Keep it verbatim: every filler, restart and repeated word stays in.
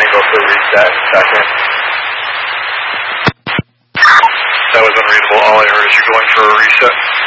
nine, go for a reset in a second. That was unreasonable. All I heard is you going for a reset.